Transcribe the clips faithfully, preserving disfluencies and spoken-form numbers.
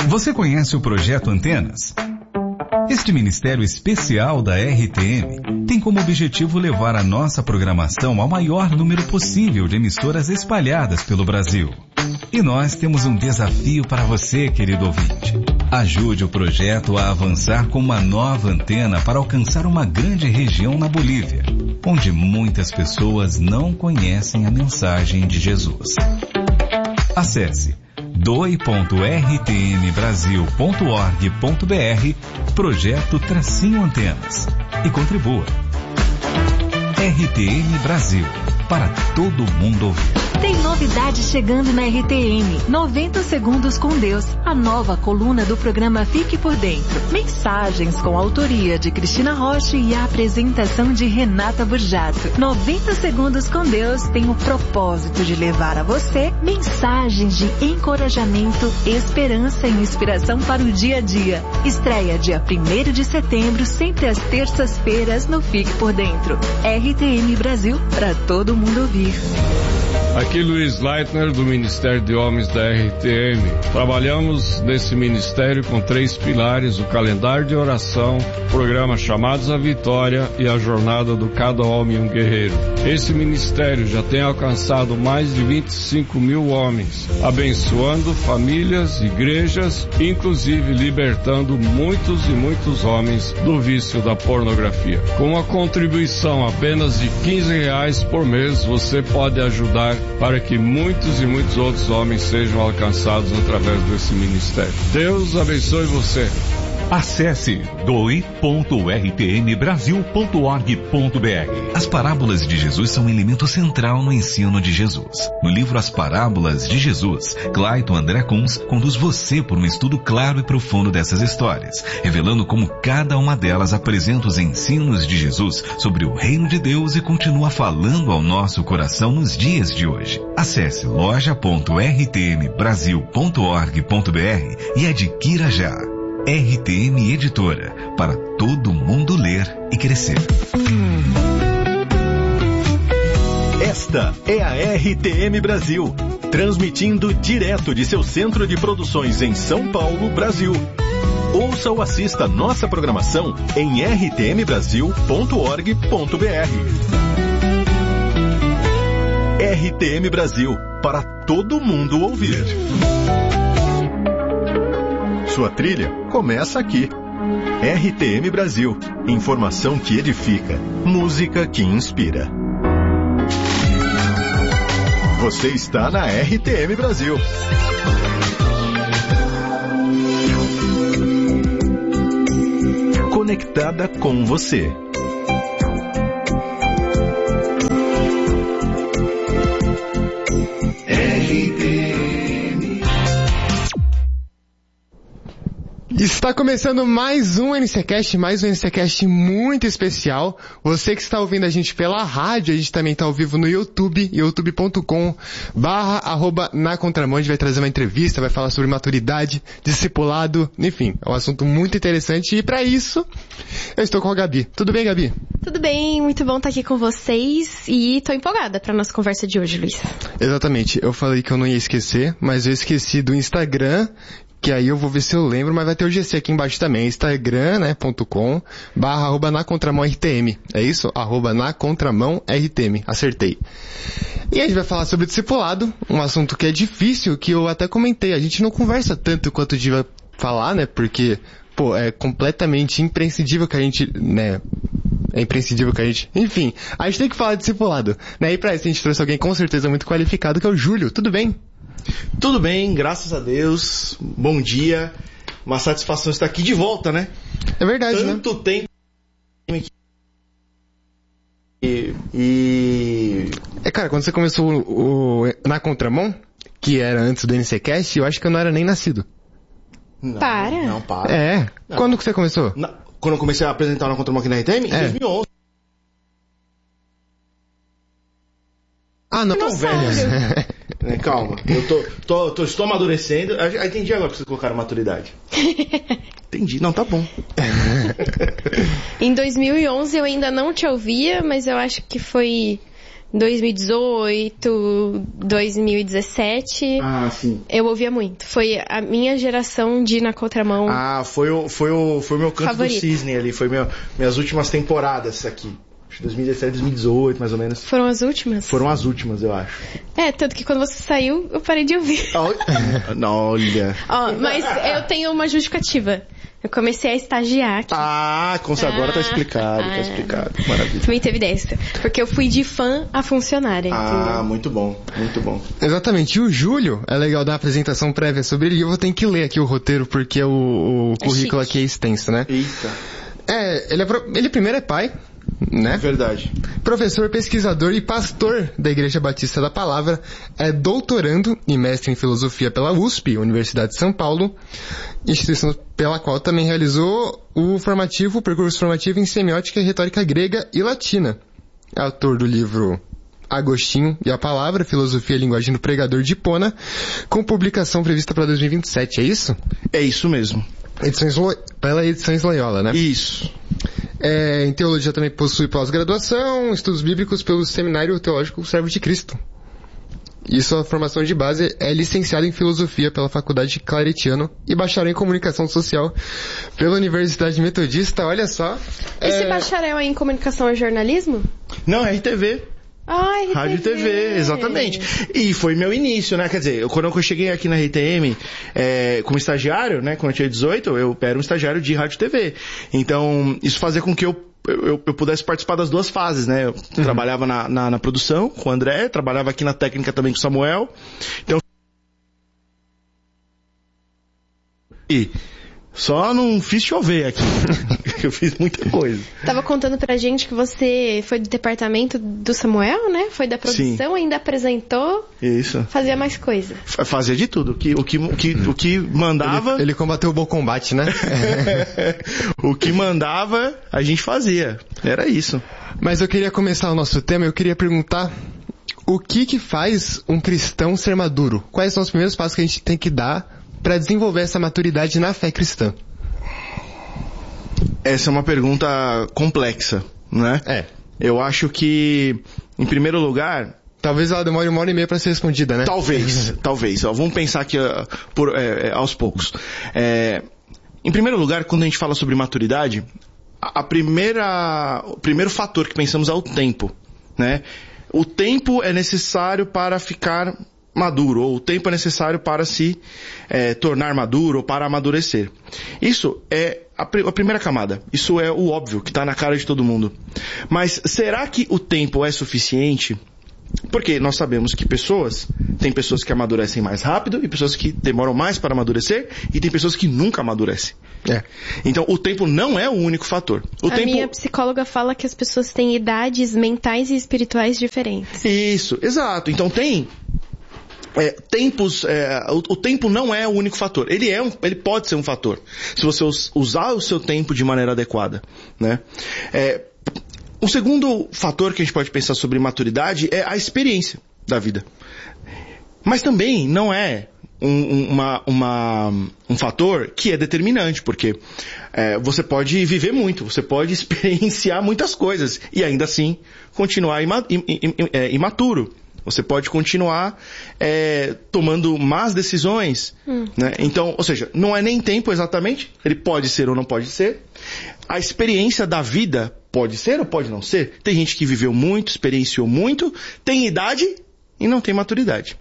Você conhece o Projeto Antenas? Este ministério especial da R T M tem como objetivo levar a nossa programação ao maior número possível de emissoras espalhadas pelo Brasil. E nós temos um desafio para você, querido ouvinte. Ajude o projeto a avançar com uma nova antena para alcançar uma grande região na Bolívia, onde muitas pessoas não conhecem a mensagem de Jesus. Acesse doe ponto r t m brasil ponto org ponto b r Projeto Tracinho Antenas e contribua. R T M Brasil, para todo mundo ouvir. Tem novidade chegando na R T M. noventa segundos com Deus. A nova coluna do programa Fique por Dentro. Mensagens com a autoria de Cristina Rocha e a apresentação de Renata Burjato. noventa segundos com Deus tem o propósito de levar a você mensagens de encorajamento, esperança e inspiração para o dia a dia. Estreia dia primeiro de setembro, sempre às terças-feiras no Fique por Dentro. R T M Brasil, para todo mundo ouvir. Aqui Luiz Leitner, do Ministério de Homens da R T M. Trabalhamos nesse ministério com três pilares: o calendário de oração, o programa Chamados à Vitória e a jornada do Cada Homem um Guerreiro. Esse ministério já tem alcançado mais de vinte e cinco mil homens, abençoando famílias, igrejas, inclusive libertando muitos e muitos homens do vício da pornografia. Com uma contribuição apenas de quinze reais por mês, você pode ajudar para que muitos e muitos outros homens sejam alcançados através desse ministério. Deus abençoe você. Acesse doe ponto r t m brasil ponto org ponto b r. As parábolas de Jesus são um elemento central no ensino de Jesus. No livro As Parábolas de Jesus, Clayton André Kunz conduz você por um estudo claro e profundo dessas histórias, revelando como cada uma delas apresenta os ensinos de Jesus sobre o reino de Deus e continua falando ao nosso coração nos dias de hoje. Acesse loja ponto r t m brasil ponto org ponto b r e adquira já. R T M Editora, para todo mundo ler e crescer. Esta é a R T M Brasil, transmitindo direto de seu centro de produções em São Paulo, Brasil. Ouça ou assista nossa programação em r t m brasil ponto org ponto b r. R T M Brasil, para todo mundo ouvir. Sua trilha começa aqui. R T M Brasil. Informação que edifica. Música que inspira. Você está na R T M Brasil. Conectada com você. Está começando mais um NCCast, mais um NCCast muito especial. Você que está ouvindo a gente pela rádio, a gente também está ao vivo no YouTube, youtube ponto com barra arroba na contramão. A gente vai trazer uma entrevista, vai falar sobre maturidade, discipulado, enfim, é um assunto muito interessante. E para isso, eu estou com a Gabi. Tudo bem, Gabi? Tudo bem, muito bom estar aqui com vocês e estou empolgada para a nossa conversa de hoje, Luiz. Exatamente, eu falei que eu não ia esquecer, mas eu esqueci do Instagram, que aí eu vou ver se eu lembro, mas vai ter o G C aqui embaixo também, instagram, né, ponto com, barra, arroba na contramão R T M, é isso? Arroba na contramão R T M, acertei. E a gente vai falar sobre discipulado, um assunto que é difícil, que eu até comentei, a gente não conversa tanto quanto devia falar, né, porque, pô, é completamente imprescindível que a gente, né, é imprescindível que a gente, enfim, a gente tem que falar de discipulado, né, e pra isso a gente trouxe alguém com certeza muito qualificado, que é o Júlio, tudo bem? Tudo bem, graças a Deus. Bom dia. Uma satisfação estar aqui de volta, né? É verdade, Tanto né? tempo e, e... É, cara, quando você começou o, o Na Contramão, que era antes do NCCast, eu acho que eu não era nem nascido. Não, para? Não, para. É. Não. Quando que você começou? Na... Quando eu comecei a apresentar o Na Contramão aqui na R T M? Em é. dois mil e onze. Ah, não. Não, velho. É, calma, eu tô, tô, tô, estou amadurecendo. Ah, entendi agora que vocês colocaram maturidade. Entendi, não, tá bom. Em dois mil e onze eu ainda não te ouvia, mas eu acho que foi dois mil e dezoito, dois mil e dezessete. Ah, sim. Eu ouvia muito. Foi a minha geração de Na Contramão. Ah, foi o, foi o, foi o meu canto favorito. do cisne ali. Foi meu, minhas últimas temporadas aqui. Acho que dois mil e dezessete, dois mil e dezoito, mais ou menos. Foram as últimas? Foram as últimas, eu acho. É, tanto que quando você saiu, eu parei de ouvir. Olha. Ó, mas eu tenho uma justificativa. Eu comecei a estagiar aqui. Ah, com agora tá explicado, ah, tá explicado. Maravilha. Também teve dessa. Porque eu fui de fã a funcionária. Ah, entendeu? muito bom, muito bom. Exatamente. E o Júlio, é legal dar uma apresentação prévia sobre ele. Eu vou ter que ler aqui o roteiro, porque o, o É currículo chique. aqui é extenso, né? Eita. É, ele, é pro- ele primeiro é pai, né? Verdade. Professor, pesquisador e pastor da Igreja Batista da Palavra, é doutorando e mestre em filosofia pela U S P, Universidade de São Paulo, instituição pela qual também realizou o formativo, o percurso formativo em semiótica e retórica grega e latina. É autor do livro Agostinho e a Palavra, Filosofia e Linguagem do Pregador de Hipona, com publicação prevista para dois mil e vinte e sete, é isso? É isso mesmo. Edições Lo... Pela Edições Loyola, né? Isso. É, em teologia também possui pós-graduação, estudos bíblicos pelo Seminário Teológico Servo de Cristo. E sua formação de base é licenciado em filosofia pela Faculdade Claretiano e bacharel em comunicação social pela Universidade Metodista. Olha só. Esse é... bacharel aí em comunicação e jornalismo? Não, é R T V. Ah, R T V. Rádio e T V, exatamente. E foi meu início, né? Quer dizer, eu, quando eu cheguei aqui na R T M é, como estagiário, né? Quando eu tinha dezoito, eu era um estagiário de Rádio e T V. Então, isso fazia com que eu Eu, eu pudesse participar das duas fases, né? Eu uhum. trabalhava na, na, na produção com o André, trabalhava aqui na técnica também com o Samuel. Então, e só não fiz chover aqui. Eu fiz muita coisa. Tava contando pra gente que você foi do departamento do Samuel, né? Foi da produção, Sim. ainda apresentou. Isso. Fazia mais coisa. Fazia de tudo. O que, o que, o que, o que mandava... Ele, ele combateu o bom combate, né? O que mandava, a gente fazia. Era isso. Mas eu queria começar o nosso tema, eu queria perguntar... O que que faz um cristão ser maduro? Quais são os primeiros passos que a gente tem que dar para desenvolver essa maturidade na fé cristã? Essa é uma pergunta complexa, né? É. Eu acho que, em primeiro lugar... Talvez ela demore uma hora e meia para ser respondida, né? Talvez, talvez. Ó, vamos pensar aqui uh, por, é, aos poucos. É, em primeiro lugar, quando a gente fala sobre maturidade, a, a primeira, o primeiro fator que pensamos é o tempo, né? O tempo é necessário para ficar maduro, ou o tempo é necessário para se é, tornar maduro, ou para amadurecer. Isso é a, pr- a primeira camada. Isso é o óbvio, que está na cara de todo mundo. Mas será que o tempo é suficiente? Porque nós sabemos que pessoas, tem pessoas que amadurecem mais rápido, e pessoas que demoram mais para amadurecer, e tem pessoas que nunca amadurecem. É. Então, o tempo não é o único fator. O a tempo... minha psicóloga fala que as pessoas têm idades mentais e espirituais diferentes. Isso, exato. Então tem... É, tempos, é, o, o tempo não é o único fator. Ele é um, ele pode ser um fator, se você us, usar o seu tempo de maneira adequada, né? É, o segundo fator que a gente pode pensar sobre maturidade é a experiência da vida. Mas também não é um, uma, uma, um fator que é determinante, porque é, você pode viver muito, você pode experienciar muitas coisas e ainda assim continuar ima, im, im, é, imaturo. Você pode continuar é, tomando más decisões, hum. né? Então, ou seja, não é nem tempo exatamente, ele pode ser ou não pode ser. A experiência da vida pode ser ou pode não ser. Tem gente que viveu muito, experienciou muito, tem idade e não tem maturidade.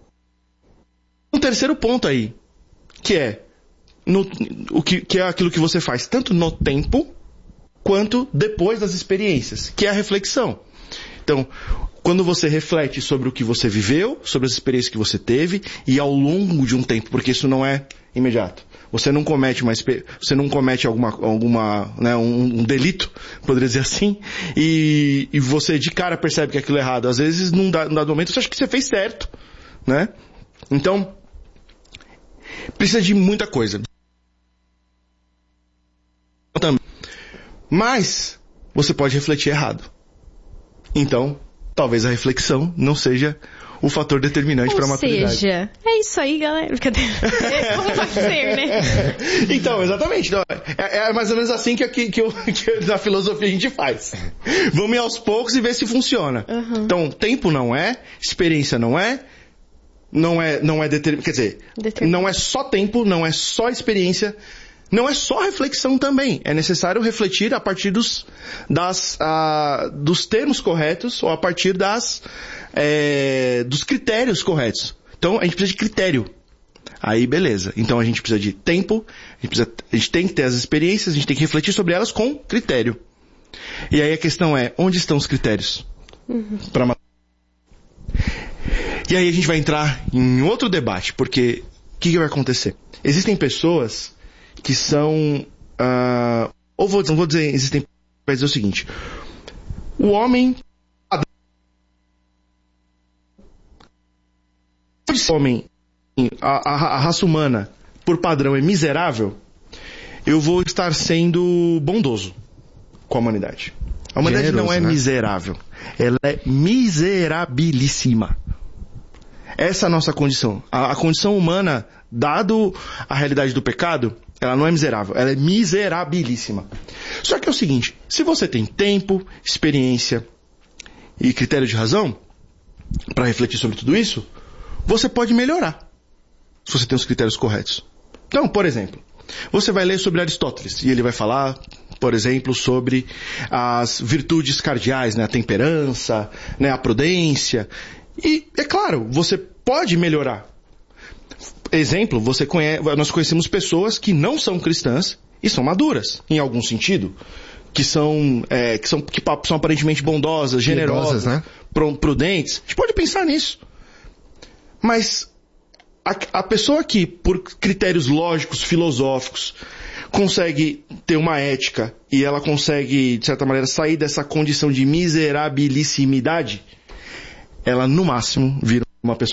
Um terceiro ponto aí, que é, no, o que, que é aquilo que você faz tanto no tempo quanto depois das experiências, que é a reflexão. Então, quando você reflete sobre o que você viveu, sobre as experiências que você teve, e ao longo de um tempo, porque isso não é imediato. Você não comete uma, você não comete alguma, alguma, né, um, um delito, poderia dizer assim, e, e você de cara percebe que aquilo é errado. Às vezes, num dado, num dado momento, você acha que você fez certo, né? Então, precisa de muita coisa. Mas, você pode refletir errado. Então, talvez a reflexão não seja o fator determinante para a maturidade. Ou seja, é isso aí, galera. Como vai ser, né? Então, exatamente. Não, é, é mais ou menos assim que, que, que, eu, que na filosofia a gente faz. Vamos ir aos poucos e ver se funciona. Uhum. Então, tempo não é, experiência não é, não é, não é determinante. Quer dizer, não é só tempo, não é só experiência, não é só reflexão também. É necessário refletir a partir dos, das, uh, dos termos corretos ou a partir das, é, dos critérios corretos. Então, a gente precisa de critério. Aí, beleza. Então, a gente precisa de tempo, a gente, precisa, a gente tem que ter as experiências, a gente tem que refletir sobre elas com critério. E aí a questão é, onde estão os critérios? Uhum. Pra... E aí a gente vai entrar em outro debate, porque o que, que vai acontecer? Existem pessoas que são... Uh, ou vou, não vou dizer existem... Vai dizer o seguinte. O homem... O homem... A, a, a raça humana, por padrão, é miserável, eu vou estar sendo bondoso com a humanidade. A humanidade Generoso, não é né? miserável. Ela é miserabilíssima. Essa é a nossa condição. A, a condição humana, dado a realidade do pecado, ela não é miserável. Ela é miserabilíssima. Só que é o seguinte, se você tem tempo, experiência e critério de razão para refletir sobre tudo isso, você pode melhorar. Se você tem os critérios corretos. Então, por exemplo, você vai ler sobre Aristóteles e ele vai falar, por exemplo, sobre as virtudes cardeais, né? A temperança, né? A prudência. E, é claro, você pode melhorar. Exemplo, você conhece, nós conhecemos pessoas que não são cristãs e são maduras, em algum sentido. Que são, é, que são, que são aparentemente bondosas, generosas, né? Prudentes. A gente pode pensar nisso. Mas... A, a pessoa que, por critérios lógicos, filosóficos, consegue ter uma ética e ela consegue, de certa maneira, sair dessa condição de miserabilissimidade, ela, no máximo, vira uma pessoa.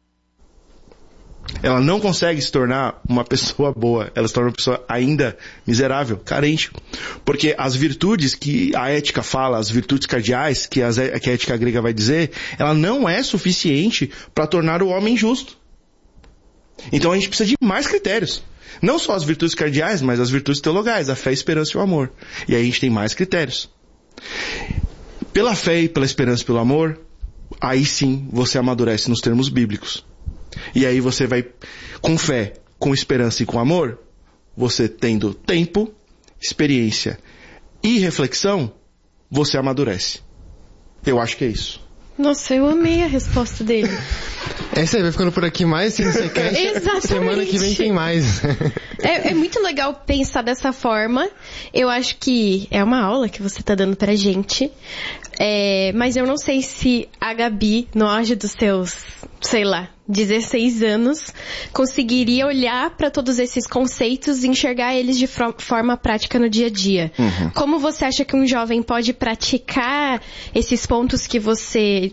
Ela não consegue se tornar uma pessoa boa, ela se torna uma pessoa ainda miserável, carente. Porque as virtudes que a ética fala, as virtudes cardeais que, as, que a ética grega vai dizer, ela não é suficiente para tornar o homem justo. Então a gente precisa de mais critérios. Não só as virtudes cardeais, mas as virtudes teologais, a fé, a esperança e o amor. E aí a gente tem mais critérios. Pela fé e pela esperança e pelo amor, aí sim você amadurece nos termos bíblicos. E aí você vai, com fé, com esperança e com amor, você tendo tempo, experiência e reflexão, você amadurece. Eu acho que é isso. Nossa, eu amei a resposta dele. Essa aí vai ficando por aqui mais, se você quer. Exatamente. Semana que vem tem mais. É, é muito legal pensar dessa forma. Eu acho que é uma aula que você tá dando pra gente. É, mas eu não sei se a Gabi, no auge dos seus, sei lá, dezesseis anos, conseguiria olhar para todos esses conceitos e enxergar eles de forma prática no dia a dia. Uhum. Como você acha que um jovem pode praticar esses pontos que você